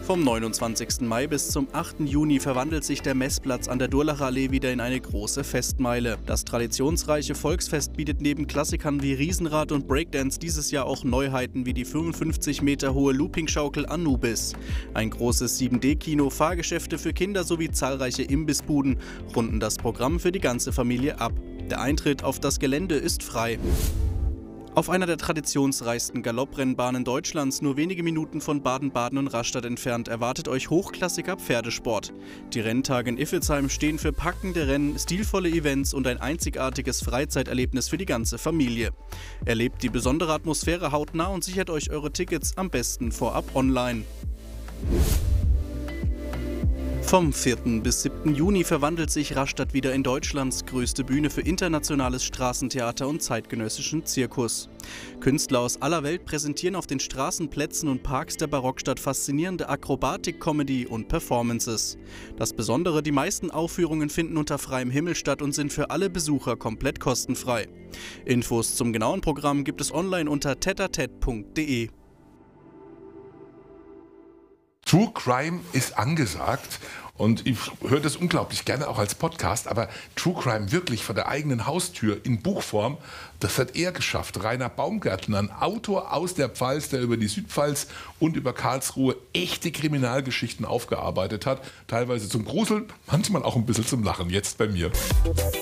Vom 29. Mai bis zum 8. Juni verwandelt sich der Messplatz an der Durlacher Allee wieder in eine große Festmeile. Das traditionsreiche Volksfest bietet neben Klassikern wie Riesenrad und Breakdance dieses Jahr auch Neuheiten wie die 55 Meter hohe Loopingschaukel Anubis. Ein großes 7D-Kino, Fahrgeschäfte für Kinder sowie zahlreiche Imbissbuden runden das Programm für die ganze Familie ab. Der Eintritt auf das Gelände ist frei. Auf einer der traditionsreichsten Galopprennbahnen Deutschlands, nur wenige Minuten von Baden-Baden und Rastatt entfernt, erwartet euch hochklassiger Pferdesport. Die Renntage in Iffelsheim stehen für packende Rennen, stilvolle Events und ein einzigartiges Freizeiterlebnis für die ganze Familie. Erlebt die besondere Atmosphäre hautnah und sichert euch eure Tickets am besten vorab online. Vom 4. bis 7. Juni verwandelt sich Rastatt wieder in Deutschlands größte Bühne für internationales Straßentheater und zeitgenössischen Zirkus. Künstler aus aller Welt präsentieren auf den Straßenplätzen und Parks der Barockstadt faszinierende Akrobatik, Comedy und Performances. Das Besondere, die meisten Aufführungen finden unter freiem Himmel statt und sind für alle Besucher komplett kostenfrei. Infos zum genauen Programm gibt es online unter tete.de. True Crime ist angesagt und ich höre das unglaublich gerne auch als Podcast, aber True Crime wirklich vor der eigenen Haustür in Buchform, das hat er geschafft. Rainer Baumgärtner, ein Autor aus der Pfalz, der über die Südpfalz und über Karlsruhe echte Kriminalgeschichten aufgearbeitet hat, teilweise zum Gruseln, manchmal auch ein bisschen zum Lachen, jetzt bei mir.